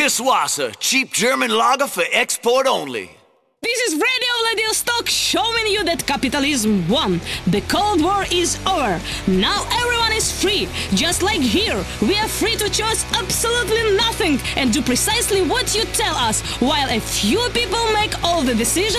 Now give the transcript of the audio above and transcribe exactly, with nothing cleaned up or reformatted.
Geschwasser, cheap German lager for export only. This is Radio Vladivostok showing you that capitalism won. The Cold War is over. Now everyone is free. Just like here, we are free to choose absolutely nothing and do precisely what you tell us, while a few people make all the decisions.